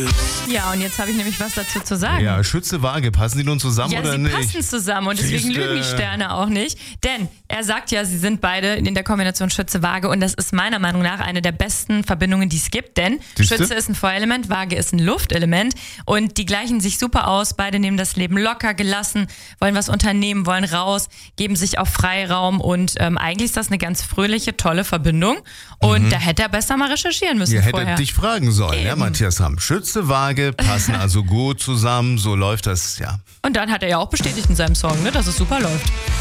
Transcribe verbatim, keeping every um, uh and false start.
Ja, und jetzt habe ich nämlich was dazu zu sagen. Ja, Schütze, Waage, passen die nun zusammen Ja, oder sie nicht? passen zusammen und deswegen Siehste. lügen die Sterne auch nicht. Denn er sagt ja, sie sind beide in der Kombination Schütze-Waage und das ist meiner Meinung nach eine der besten Verbindungen, die es gibt. Denn Siehste? Schütze ist ein Feuerelement, Waage ist ein Luftelement und die gleichen sich super aus. Beide nehmen das Leben locker, gelassen, wollen was unternehmen, wollen raus, geben sich auf Freiraum und ähm, eigentlich ist das eine ganz fröhliche, tolle Verbindung. Und mhm. da hätte er besser mal recherchieren müssen Ja, hätte vorher. dich fragen sollen, Eben. ja, Matthias Ramm. Schütze, Waage passen also gut zusammen, so läuft das, ja. Und dann hat er ja auch bestätigt in seinem Song, ne, dass es super läuft.